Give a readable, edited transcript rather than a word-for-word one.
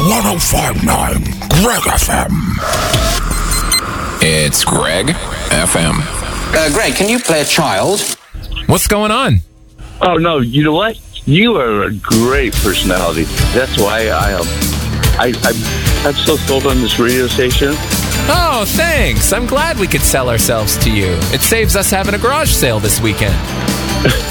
1059 Greg FM. It's Greg FM. Greg, can you play a child? What's going on? Oh, no, you know what? You are a great personality. That's why I'm so sold on this radio station. Oh, thanks. I'm glad we could sell ourselves to you. It saves us having a garage sale this weekend.